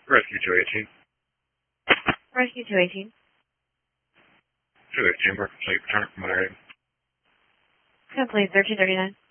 Rescue 218. Rescue 218. 218, we're complete. Return from my area. Complete 1339.